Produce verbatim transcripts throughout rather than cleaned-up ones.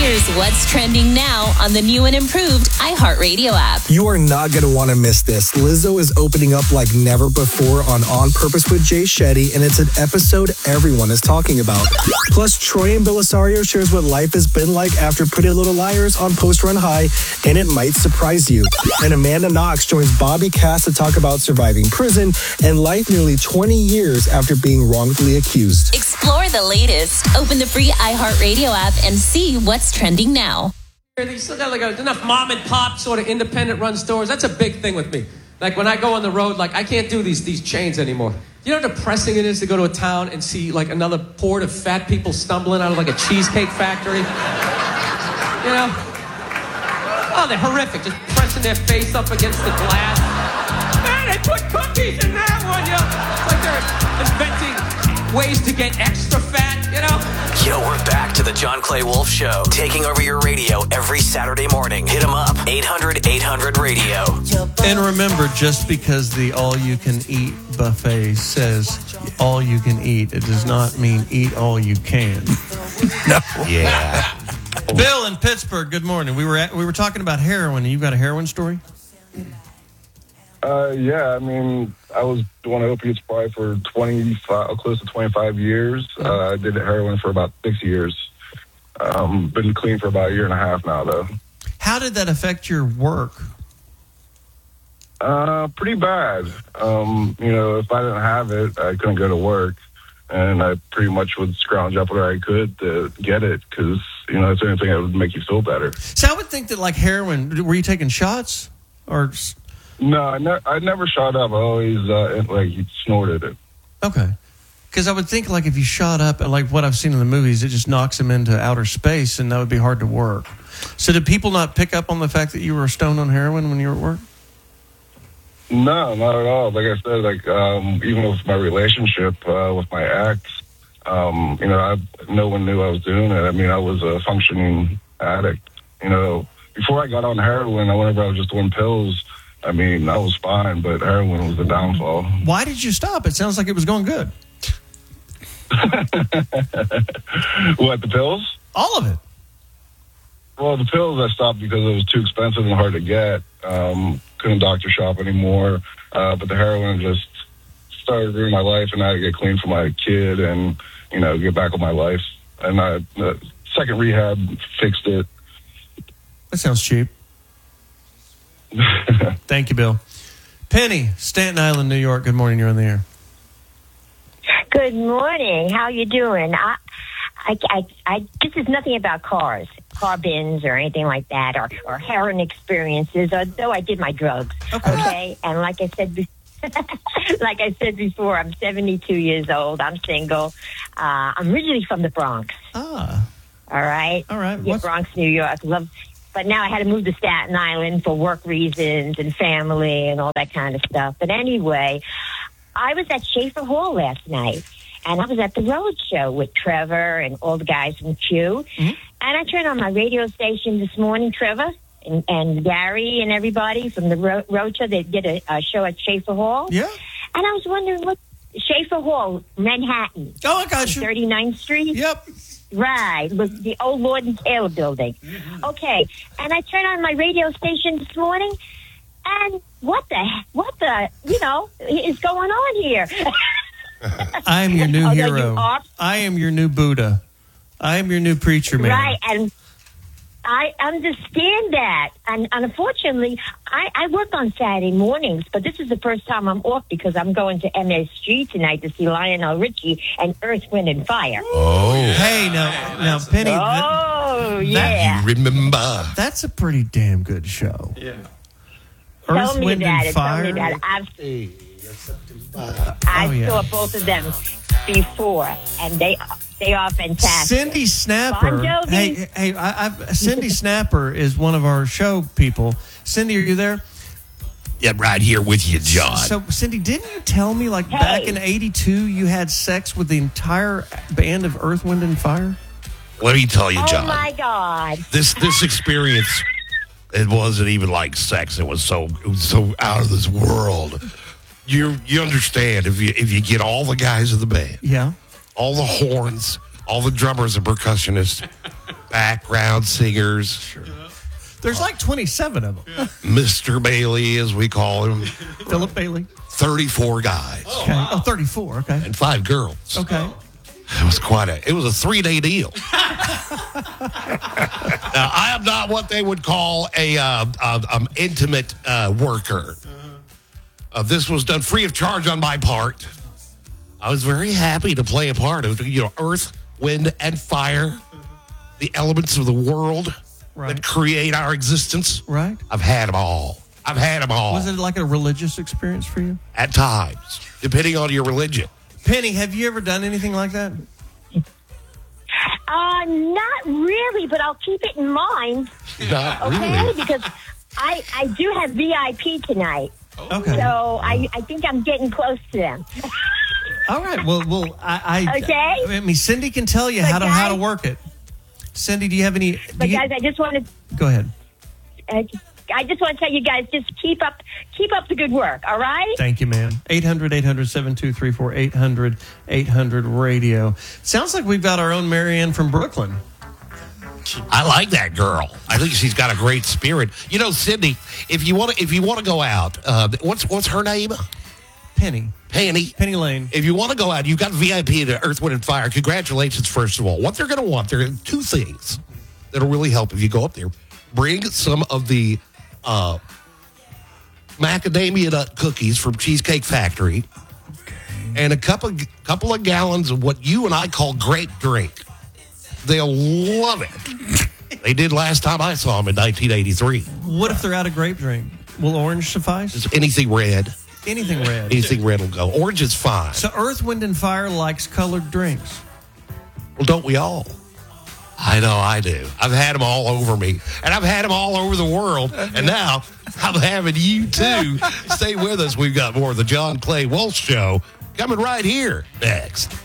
Here's what's trending now on the new and improved iHeartRadio app. You are not going to want to miss this. Lizzo is opening up like never before on On Purpose with Jay Shetty, and it's an episode everyone is talking about. Plus, Troy and Belisario shares what life has been like after Pretty Little Liars on Post Run High, and it might surprise you. And Amanda Knox joins Bobby Cass to talk about surviving prison and life nearly twenty years after being wrongfully accused. Explore the latest. Open the free iHeartRadio app and see what's trending now. You still got like a, enough mom and pop sort of independent run stores. That's a big thing with me. Like when I go on the road, like I can't do these these chains anymore. You know how depressing it is to go to a town and see like another port of fat people stumbling out of like a cheesecake factory? You know? Oh, they're horrific. Just pressing their face up against the glass. Man, they put cookies in that one, yo. It's like they're inventing ways to get extra fat, you know? Yo, we're back to the John Clay Wolf Show, taking over your radio every Saturday morning. Hit 'em up, eight hundred eight hundred radio. And remember, just because the all-you-can-eat buffet says all-you-can-eat, it does not mean eat all you can. No. Yeah. Bill in Pittsburgh, good morning. We were at, we were talking about heroin. You got a heroin story? Uh, yeah, I mean, I was doing opiates probably for twenty-five, close to twenty-five years. Uh, I did heroin for about six years. Um, been clean for about a year and a half now, though. How did that affect your work? Uh, pretty bad. Um, you know, if I didn't have it, I couldn't go to work. And I pretty much would scrounge up whatever I could to get it because, you know, it's the only thing that would make you feel better. So I would think that, like heroin, were you taking shots? Or... No, I, ne- I never shot up. I always, uh, like, snorted it. Okay. Because I would think, like, if you shot up, like what I've seen in the movies, it just knocks them into outer space, and that would be hard to work. So did people not pick up on the fact that you were stoned on heroin when you were at work? No, not at all. Like I said, like, um, even with my relationship uh, with my ex, um, you know, I, no one knew I was doing it. I mean, I was a functioning addict. You know, before I got on heroin, whenever I was just doing pills, I mean, I was fine, but heroin was the downfall. Why did you stop? It sounds like it was going good. What, the pills? All of it. Well, the pills I stopped because it was too expensive and hard to get. Um, couldn't doctor shop anymore. Uh, but the heroin just started ruining my life, and I had to get clean for my kid and, you know, get back on my life. And I, the second rehab fixed it. That sounds cheap. Thank you, Bill. Penny, Staten Island, New York. Good morning. You're on the air. Good morning. How you doing? I, I, I, I, this is nothing about cars, car bins or anything like that, or, or heroin experiences, although I did my drugs. Okay. okay? And like I said before, like I said before, I'm seventy-two years old. I'm single. Uh, I'm originally from the Bronx. Ah. All right? All right. Yeah, Bronx, New York. Love. But now I had to move to Staten Island for work reasons and family and all that kind of stuff. But anyway, I was at Schaefer Hall last night, and I was at the Road Show with Trevor and all the guys from Q. Mm-hmm. And I turned on my radio station this morning, Trevor and, and Gary and everybody from the Ro- Road Show. They did a, a show at Schaefer Hall. Yeah. And I was wondering what Schaefer Hall, Manhattan. Oh, I got you. thirty-ninth Street. Yep. Right, was the old Lord and Taylor building. Mm-hmm. Okay, and I turned on my radio station this morning, and what the, what the, you know, is going on here? I am your new Although hero. you are- I am your new Buddha. I am your new preacher man. Right, and I understand that. And, and unfortunately, I, I work on Saturday mornings, but this is the first time I'm off because I'm going to M S G tonight to see Lionel Richie and Earth, Wind, and Fire. Oh. Hey, now, now Penny. Oh, that, yeah. You remember. That's a pretty damn good show. Yeah. Earth, Tell me Wind, about and it. Fire. Tell me about it. I've, I Oh, yeah. saw both of them before, and they they are fantastic. Cindy Snapper. Bon Jovi. Hey, hey, I, I've, Cindy Snapper is one of our show people. Cindy, are you there? Yeah, right here with you, John. So, Cindy, didn't you tell me, like, Hey. back in eighty-two, you had sex with the entire band of Earth, Wind, and Fire? Let me tell you, Oh John. my God! This this experience, it wasn't even like sex. It was so it was so out of this world. You you understand if you if you get all the guys in the band, Yeah. all the horns, all the drummers and percussionists, background singers. Sure. There's like twenty-seven of them. Mister Bailey, as we call him. Philip Bailey. thirty-four guys. Oh, okay. Oh, thirty-four. Okay. And five girls. Okay. It was quite a, it was a three-day deal. Now, I am not what they would call a uh, uh, um, intimate uh, worker. Uh, this was done free of charge on my part. I was very happy to play a part of, you know, earth, wind, and fire, the elements of the world right. that create our existence. Right. I've had them all. I've had them all. Was it like a religious experience for you? At times, depending on your religion. Penny, have you ever done anything like that? Uh, not really, but I'll keep it in mind. Not okay? really. Because I, I do have V I P tonight. Okay. So I, I think I'm getting close to them. All right. Well, well, I, I, okay. I mean, Cindy can tell you but how to guys, how to work it. Cindy, do you have any? But you, guys, I just want to go ahead. Uh, I just want to tell you guys, just keep up, keep up the good work. All right. Thank you, man. eight hundred, eight hundred, seven two three four, eight hundred, eight hundred radio. Sounds like we've got our own Marianne from Brooklyn. I like that girl. I think she's got a great spirit. You know, Cindy, if you want to, if you want to go out, uh, what's what's her name? Penny. Penny. Penny Lane. If you want to go out, you've got V I P to Earth, Wind, and Fire. Congratulations, first of all. What they're going to want, there are two things that'll really help if you go up there. Bring some of the uh, macadamia nut cookies from Cheesecake Factory, okay, and a couple couple of gallons of what you and I call grape drink. They'll love it. They did last time I saw them in nineteen eighty-three. What if they're out of grape drink? Will orange suffice? Just anything red. Anything red. Anything red will go. Orange is fine. So Earth, Wind, and Fire likes colored drinks. Well, don't we all? I know I do. I've had them all over me. And I've had them all over the world. And now I'm having you too. Stay with us. We've got more of the John Clay Wolf Show coming right here next.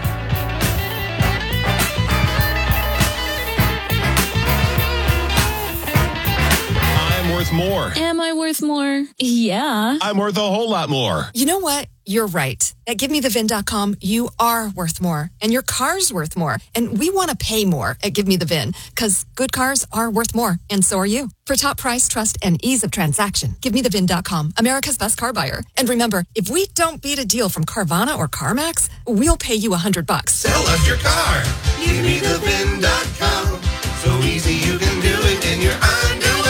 Worth more. Am I worth more? Yeah. I'm worth a whole lot more. You know what? You're right. At give me the vin dot com, you are worth more. And your car's worth more. And we want to pay more at Give Me The Vin, because good cars are worth more. And so are you. For top price, trust, and ease of transaction, give me the vin dot com, America's best car buyer. And remember, if we don't beat a deal from Carvana or CarMax, we'll pay you a hundred bucks. Sell us your car. give me the vin dot com. So easy you can do it in your underwear.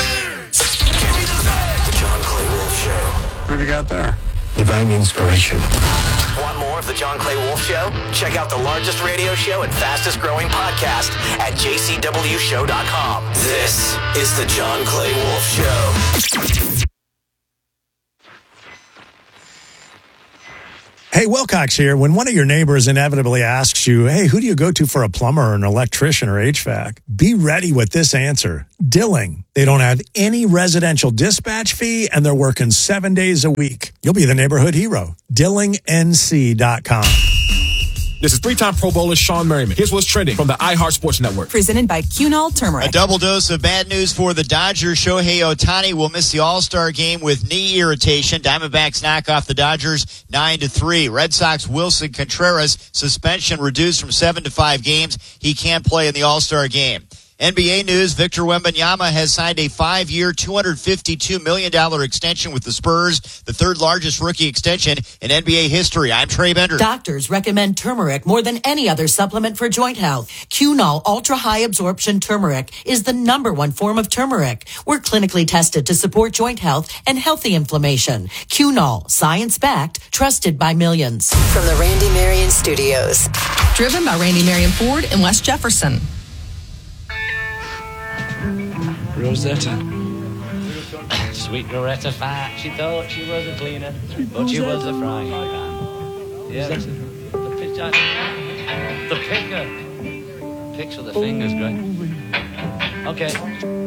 What have you got there? Divine inspiration. Want more of the John Clay Wolf Show? Check out the largest radio show and fastest growing podcast at j c w show dot com. This is the John Clay Wolf Show. Hey, Wilcox here. When one of your neighbors inevitably asks you, hey, who do you go to for a plumber or an electrician or H V A C? Be ready with this answer. Dilling. They don't have any residential dispatch fee, and they're working seven days a week. You'll be the neighborhood hero. dilling n c dot com. This is three-time Pro Bowler Sean Merriman. Here's what's trending from the iHeart Sports Network. Presented by Cunol Turmeric. A double dose of bad news for the Dodgers. Shohei Ohtani will miss the All-Star game with knee irritation. Diamondbacks knock off the Dodgers nine to three. Red Sox Wilson Contreras suspension reduced from seven to five games. He can't play in the All-Star game. N B A news, Victor Wembanyama has signed a five-year, two hundred fifty-two million dollars extension with the Spurs, the third largest rookie extension in N B A history. I'm Trey Bender. Doctors recommend turmeric more than any other supplement for joint health. Cunol Ultra High Absorption Turmeric is the number one form of turmeric. We're clinically tested to support joint health and healthy inflammation. Cunol, science-backed, trusted by millions. From the Randy Marion Studios. Driven by Randy Marion Ford in West Jefferson. Rosetta. Sweet Loretta Fat. She thought she was a cleaner, but she was a frying pan. Yeah, the picture. The picker. Picks with the fingers, great. Okay.